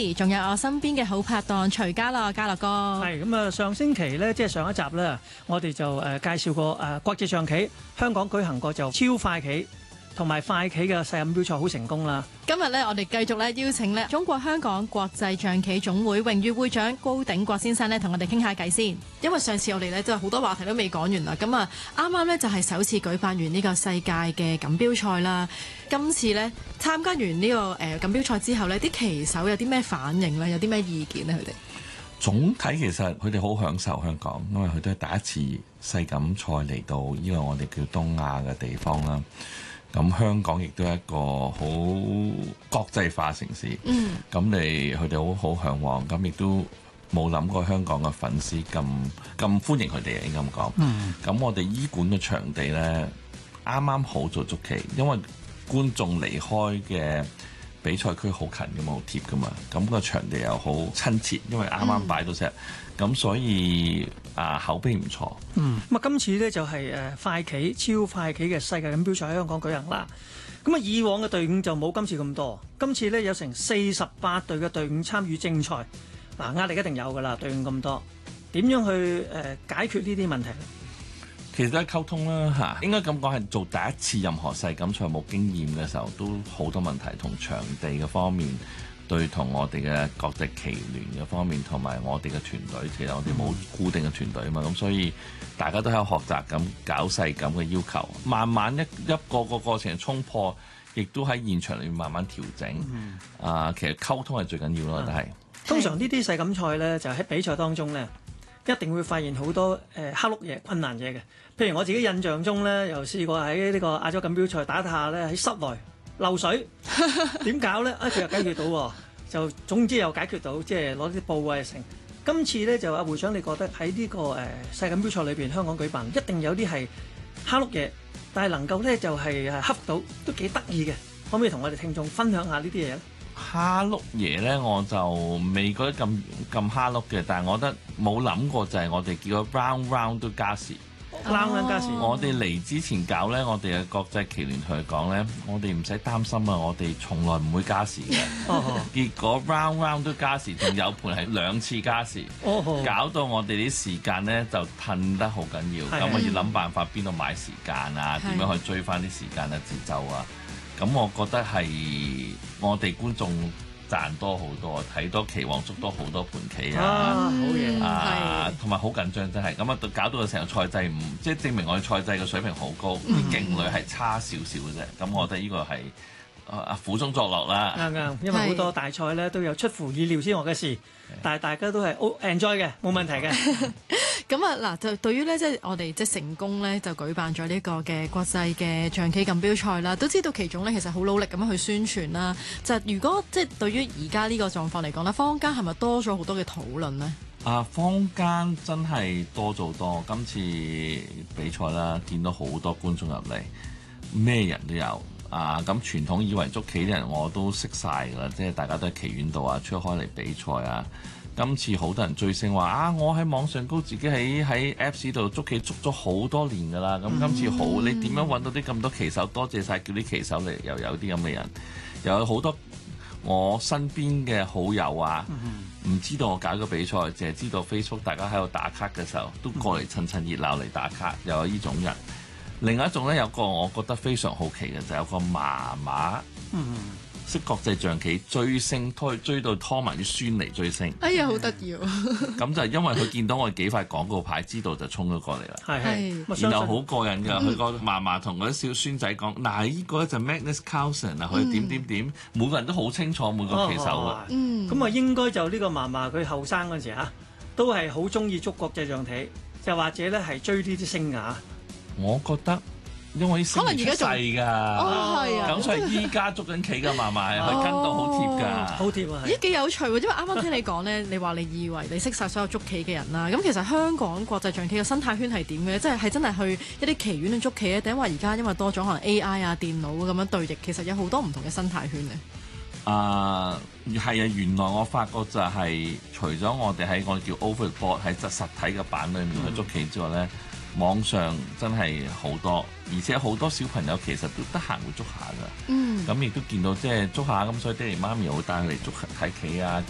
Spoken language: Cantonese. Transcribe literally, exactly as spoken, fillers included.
Kitty， 仲有我身邊嘅好拍檔徐家樂，家樂哥。 係咁啊！上星期咧，即係上一集咧，我哋就誒介紹過誒國際象棋，香港舉行過就超快棋同埋快棋嘅世錦標賽好成功啦。 今日咧，我哋繼續咧邀請咧中國香港國際象棋總會榮譽會長高鼎國先生咧，同我哋傾下偈先。因為上次我哋咧真係好多話題都未講完啦，咁啊啱啱咧就係首次舉辦完呢個世界嘅錦標賽啦。今次咧參加完呢個誒錦標賽之後呢，啲棋手有啲咩反應咧？有啲咩意見呢？佢哋總體其實佢哋好享受香港，因為佢都係第一次世錦賽嚟到呢個我哋叫東亞嘅地方啦。咁香港亦都係一個好國際化城市，咁你佢哋好好向往，咁亦都冇諗過香港嘅粉絲咁咁歡迎佢哋，應該咁講。咁、嗯、我哋醫館嘅場地呢，啱啱好做捉棋，因為觀眾離開嘅比賽區好近㗎嘛，好貼㗎嘛，咁個場地又好親切，因為啱啱擺到隻，咁、嗯、所以啊口碑唔錯。 嗯，咁啊今次呢就係誒快棋超快棋嘅世界錦標賽喺香港舉行啦。咁啊以往嘅隊伍就冇今次咁多，今次呢有成四十八隊嘅隊伍參與正賽，嗱壓力一定有㗎啦，隊伍咁多，點樣去誒解決呢啲問題？ 其實都係溝通啦嚇，應該咁講係做第一次任何世錦賽冇經驗嘅時候，都好多問題，同場地嘅方面，對同我哋嘅國際棋聯嘅方面，同埋我哋嘅團隊，其實我哋冇固定嘅團隊啊嘛，咁所以大家都喺度學習咁搞世錦嘅要求，慢慢一一個個過程衝破，亦都喺現場裏面慢慢調整。嗯、啊，其實溝通係最緊要咯，都係、嗯。 通常呢啲世錦賽咧，就喺比賽當中咧，一定會發現好多誒黑碌嘢、困難嘢嘅。譬如我自己印象中咧，又試過喺呢個亞洲錦標賽打下咧，喺室內漏水，點搞咧？啊，佢又解決到喎，就總之又解決到，即係攞啲布啊成。今次咧就阿會長，你覺得喺呢、這個誒、呃、世錦標賽裏邊，香港舉辦一定有啲係黑碌嘢，但係能夠咧就係、是、誒克服到，都幾得意嘅。可唔可以同我哋聽眾分享下呢啲嘢咧？ 蝦碌嘢咧，我就未覺得咁咁蝦碌嘅，但係我覺得冇諗過就係我哋叫咗 round round 都加時。round round 加時，我哋嚟之前搞咧，我哋嘅國際棋聯同佢講咧，我哋唔使擔心啊，我哋從來唔會加時嘅。結果 round round 都加時，仲有盤係兩次加時，搞到我哋啲時間咧就褪得好緊要。咁我要諗辦法邊度買時間啊？點樣去追翻啲時間嘅節奏啊？咁我覺得係我哋觀眾賺多好多，睇多棋王捉多好多盤棋啊！好嘢啊！同埋好緊張真係，咁啊搞到成個賽制唔，即係證明我哋賽制嘅水平好高，啲勁女係差少少嘅啫。咁我覺得呢個係啊苦中作樂啦。 啱啱，因為好多大賽咧都有出乎意料之外嘅事，但係大家都係好 enjoy 嘅，冇問題嘅。 咁啊嗱，就對於咧，即係我哋即係成功咧，就舉辦咗呢個嘅國際嘅象棋錦標賽啦。都知道其中咧，其實好努力咁樣去宣傳啦。就如果即係對於而家呢個狀況嚟講咧，坊間係咪多咗好多嘅討論呢？ 啊，坊間真係多咗好多。今次比賽啦，見到好多觀眾入嚟，咩人都有。啊，咁傳統以為捉棋啲人我都識晒㗎啦，即係大家都喺棋院度啊，出開嚟比賽啊。今次好多人追星話啊，我喺網上高自己喺喺 Apps 度捉棋捉咗好多年㗎啦。咁今次好，你點樣揾到啲咁多棋手？多謝晒，叫啲棋手嚟，又有啲咁嘅人，又有好多我身邊嘅好友啊，唔知道我搞個比賽，淨係知道 Facebook 大家喺度打卡嘅時候，都過嚟趁趁熱鬧嚟打卡，又有呢種人。另外一種咧，有個我覺得非常好奇嘅，就係、有個媽媽，嗯，識國際象棋追星，拖追到拖埋啲孫嚟追星。哎呀，好得意喎！咁就係因為佢見到我哋幾塊廣告牌，知道就衝咗過嚟啦。係係，然後好過癮㗎。佢個嫲嫲同嗰啲小孫仔講：嗱，呢個咧就 Magnus Carlsen 啊，佢點點點，每個人都好清楚每個棋手啊。 嗯，咁啊應該就呢個嫲嫲佢後生嗰陣時嚇，都係好中意捉國際象棋，就或者咧係追呢啲星㗎。 我覺得，因為啲星出世㗎，咁所以依家捉緊棋嘅嫲嫲係佢跟到好貼㗎， 好貼啊！ 咦，幾有趣喎！因為啱啱聽你講咧，你話你以為你識晒所有捉棋嘅人啦，咁其實香港國際象棋嘅生態圈係點嘅？即係係真係去一啲棋院去捉棋咧，定係話而家因為多咗可能 A I 啊、電腦咁樣對弈，其實有好多唔同嘅生態圈咧。 啊，係啊！原來我發覺就係、是、除咗我哋喺我哋叫 overboard 喺實實體嘅版裏面去捉棋之外咧。嗯網上真係好多，而且好多小朋友其實都得閒會捉下㗎。嗯，咁亦都見到即係捉下咁，所以爹哋媽咪會帶佢嚟捉睇棋啊，